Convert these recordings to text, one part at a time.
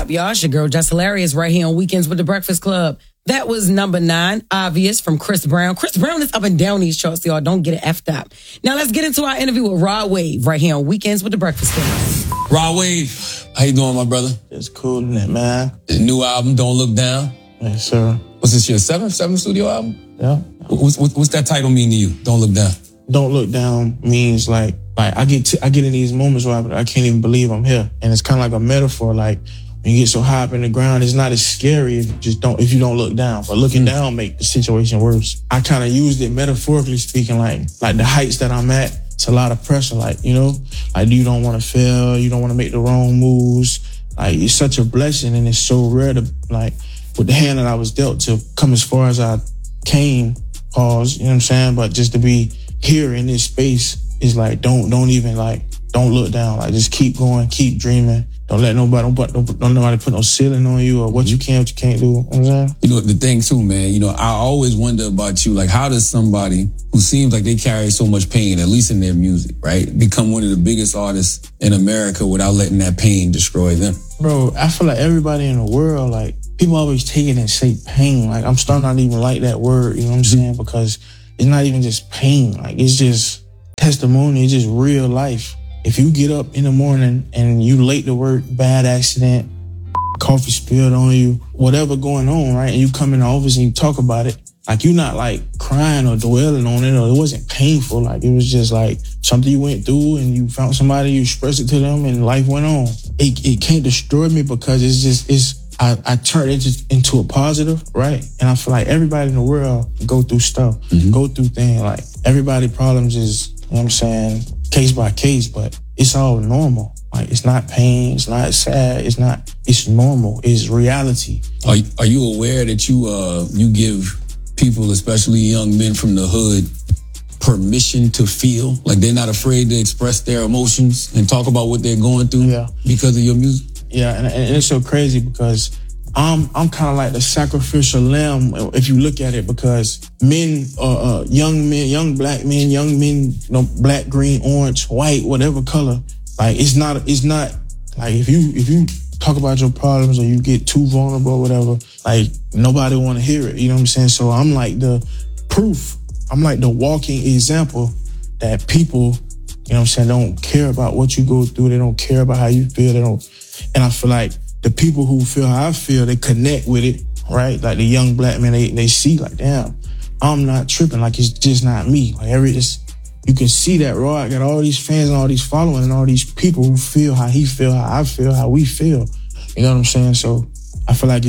up, y'all? It's your girl, Just Hilarious, right here on Weekends with the Breakfast Club. That was number 9, Obvious, from Chris Brown. Chris Brown is up and down these charts, y'all. Don't get it effed up. Now let's get into our interview with Rod Wave, right here on Weekends with the Breakfast Club. Rod Wave, how you doing, my brother? It's cool, isn't it, man? The new album, Don't Look Down. Yes, sir. What's this, your seventh studio album? Yeah. What's that title mean to you, Don't Look Down? Don't look down means like I get in these moments where I can't even believe I'm here. And it's kind of like a metaphor, like when you get so high up in the ground, it's not as scary if you don't look down. But looking down make the situation worse. I kind of used it metaphorically speaking, like the heights that I'm at, it's a lot of pressure, like, you know, like you don't want to fail, you don't want to make the wrong moves. Like it's such a blessing and it's so rare to, like, with the hand that I was dealt, to come as far as I came, pause, you know what I'm saying? But just to be here in this space is like, don't look down. Like just keep going, keep dreaming. Don't let nobody put no ceiling on you or what you can, what you can't do. You know what I'm saying? You know, the thing too, man, you know, I always wonder about you, like how does somebody who seems like they carry so much pain, at least in their music, right, become one of the biggest artists in America without letting that pain destroy them? Bro, I feel like everybody in the world, like people always take it and say pain. Like I'm starting not even like that word, you know what I'm saying? Because it's not even just pain. Like it's just testimony. It's just real life. If you get up in the morning and you late to work, bad accident, coffee spilled on you, whatever going on, right? And you come in the office and you talk about it, like you're not like crying or dwelling on it, or it wasn't painful. Like it was just like something you went through and you found somebody, you expressed it to them and life went on. It can't destroy me because I turned it into a positive, right? And I feel like everybody in the world go through stuff, go through things. Like everybody's problems is, you know what I'm saying, case by case, but it's all normal. Like it's not pain, it's not sad, it's normal, it's reality. Are you aware that you give people, especially young men from the hood, permission to feel? Like they're not afraid to express their emotions and talk about what they're going through because of your music? Yeah, and it's so crazy because I'm kind of like the sacrificial lamb if you look at it, because young black men, you know, black, green, orange, white, whatever color, like it's not like if you talk about your problems or you get too vulnerable or whatever, like nobody want to hear it, you know what I'm saying? So I'm like the proof, I'm like the walking example that people, you know what I'm saying, don't care about what you go through, they don't care about how you feel, and I feel like the people who feel how I feel, they connect with it, right? Like the young black men, they see like, damn, I'm not tripping. Like it's just not me. Like you can see that Rod got all these fans and all these following and all these people who feel how he feel, how I feel, how we feel. You know what I'm saying? So I feel like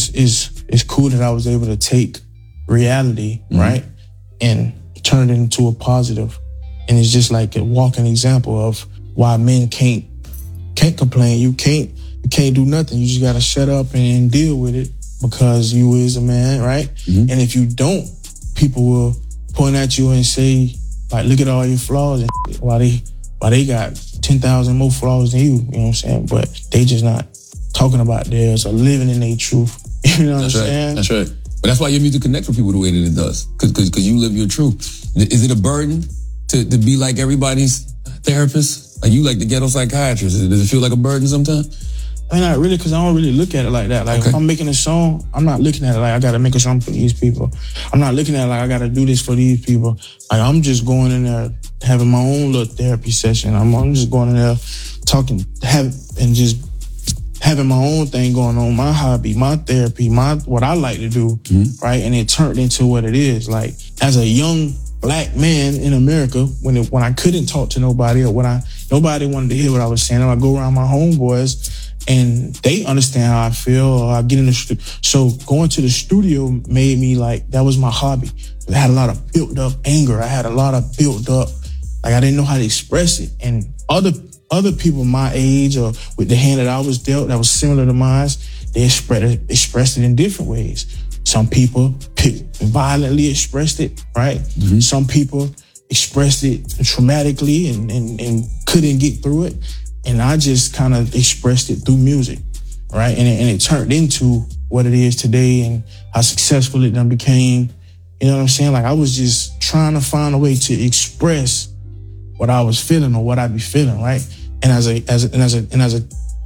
it's cool that I was able to take reality, right, and turn it into a positive. And it's just like a walking example of why men can't complain. You can't do nothing. You just gotta shut up and deal with it because you is a man, right? And if you don't, people will point at you and say, like, look at all your flaws and why they got 10,000 more flaws than you, you know what I'm saying? But they just not talking about theirs or living in their truth. You know what I'm saying? That's right. But that's why your music connects with people the way that it does. Cause you live your truth. Is it a burden to be like everybody's therapist? Like you like the ghetto psychiatrist? Does it feel like a burden sometimes? I mean, not really, because I don't really look at it like that. Like, if I'm making a song, I'm not looking at it like I got to make a song for these people. I'm not looking at it like I got to do this for these people. Like, I'm just going in there, having my own little therapy session. I'm just going in there, talking, and just having my own thing going on, my hobby, my therapy, what I like to do, right? And it turned into what it is. Like, as a young black man in America, when I couldn't talk to nobody or nobody wanted to hear what I was saying, I go around my homeboys, and they understand how I feel, or I get in the studio. So going to the studio made me like, that was my hobby. I had a lot of built up anger. I had a lot of built up, like I didn't know how to express it. And other people my age or with the hand that I was dealt that was similar to mine, they expressed it in different ways. Some people violently expressed it, right? Some people expressed it traumatically and couldn't get through it. And I just kind of expressed it through music, right? And it turned into what it is today and how successful it done became. You know what I'm saying? Like I was just trying to find a way to express what I was feeling or what I be feeling, right? And as a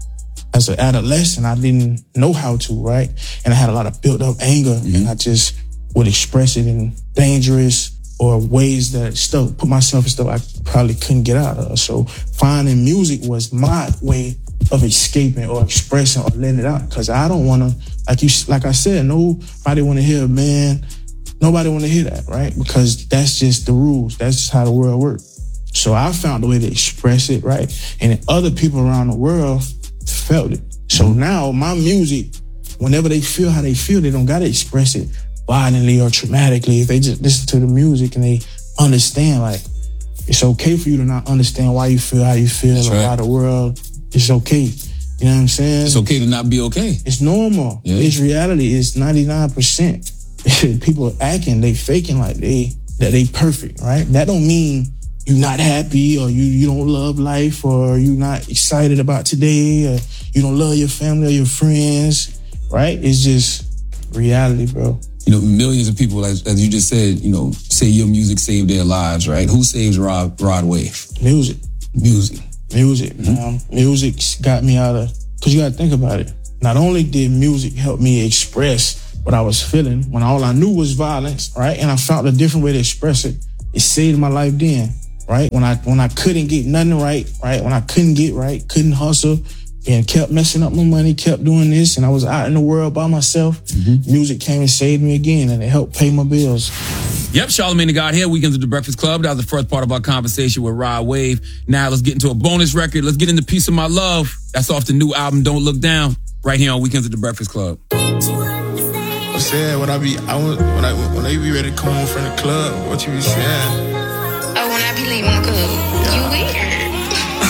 as an adolescent, I didn't know how to, right? And I had a lot of built up anger, and I just would express it in dangerous or ways that put myself in stuff I probably couldn't get out of. So finding music was my way of escaping or expressing or letting it out. Cause I don't want to, like I said, nobody want to hear, man, nobody want to hear that, right? Because that's just the rules. That's just how the world works. So I found a way to express it, right? And other people around the world felt it. So now my music, whenever they feel how they feel, they don't got to express it violently or traumatically. If they just listen to the music and they understand, like, it's okay for you to not understand why you feel how you feel or why the world is okay. You know what I'm saying? It's okay to not be okay. It's normal. Yeah. It's reality. It's 99%. People acting, they faking like that they perfect, right? That don't mean you're not happy or you don't love life or you're not excited about today or you don't love your family or your friends, right? It's just reality, bro. You know, millions of people, as you just said, you know, say your music saved their lives, right? Who saves Rod Wave? Music. Mm-hmm. Music's got me out of, because you got to think about it. Not only did music help me express what I was feeling when all I knew was violence, right? And I found a different way to express it. It saved my life then, right? When I couldn't get nothing right? When I couldn't get right, couldn't hustle, and kept messing up my money, kept doing this, and I was out in the world by myself, music came and saved me again, and it helped pay my bills. Yep, Charlamagne the God here, Weekends at the Breakfast Club. That was the first part of our conversation with Rod Wave. Now let's get into a bonus record. Let's get into Piece of My Love. That's off the new album, Don't Look Down, right here on Weekends at the Breakfast Club. I said, when I be ready to come home from the club, what you be saying? Oh, when I be leaving the club, you weird.